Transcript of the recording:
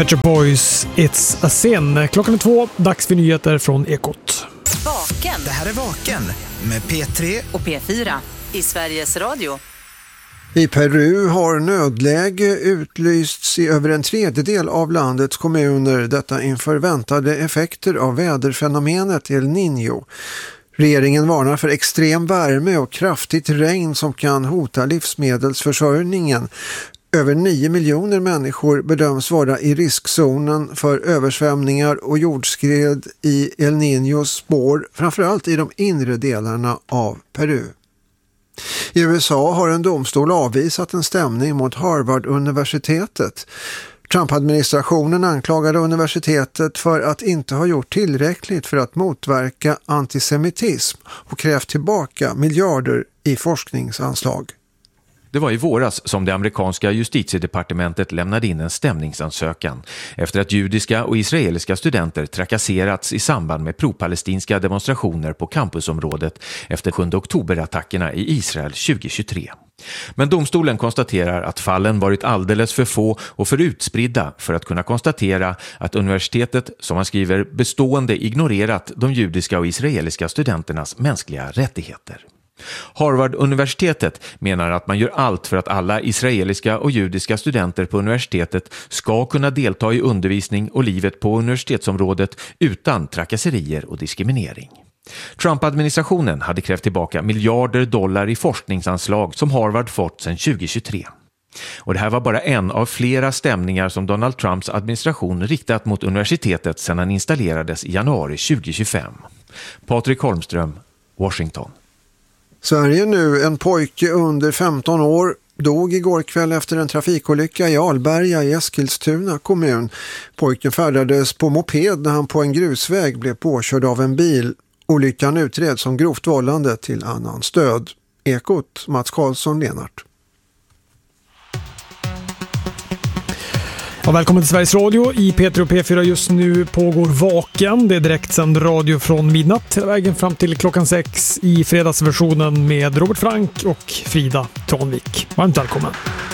Pet Shop Boys, It's a Sin. Klockan är 2, dags för nyheter från Ekot. Vaken. Det här är Vaken med P3 och P4 i Sveriges Radio. I Peru har nödläge utlysts i över en tredjedel av landets kommuner, detta inför väntade effekter av väderfenomenet El Niño. Regeringen varnar för extrem värme och kraftigt regn som kan hota livsmedelsförsörjningen. Över 9 miljoner människor bedöms vara i riskzonen för översvämningar och jordskred i El Niños spår, framförallt i de inre delarna av Peru. I USA har en domstol avvisat en stämning mot Harvard-universitetet. Trump-administrationen anklagade universitetet för att inte ha gjort tillräckligt för att motverka antisemitism och krävt tillbaka miljarder i forskningsanslag. Det var i våras som det amerikanska justitiedepartementet lämnade in en stämningsansökan efter att judiska och israeliska studenter trakasserats i samband med pro-palestinska demonstrationer på campusområdet efter 7 oktoberattackerna i Israel 2023. Men domstolen konstaterar att fallen varit alldeles för få och för utspridda för att kunna konstatera att universitetet, som man skriver, bestående ignorerat de judiska och israeliska studenternas mänskliga rättigheter. Harvard-universitetet menar att man gör allt för att alla israeliska och judiska studenter på universitetet ska kunna delta i undervisning och livet på universitetsområdet utan trakasserier och diskriminering. Trump-administrationen hade krävt tillbaka miljarder dollar i forskningsanslag som Harvard fått sedan 2023. Och det här var bara en av flera stämningar som Donald Trumps administration riktat mot universitetet sedan han installerades i januari 2025. Patrik Holmström, Washington. Sverige nu, en pojke under 15 år dog igår kväll efter en trafikolycka i Alberga i Eskilstuna kommun. Pojken färdades på moped när han på en grusväg blev påkörd av en bil. Olyckan utreds som grovt vållande till annan stöd. Ekot, Mats Karlsson, Lenart. Ja, välkommen till Sveriges Radio. I P3 och P4 just nu pågår Vaken. Det är direktsänd radio från midnatt hela vägen fram till klockan 6 i fredagsversionen med Robert Frank och Frida Tranvik. Varmt välkommen.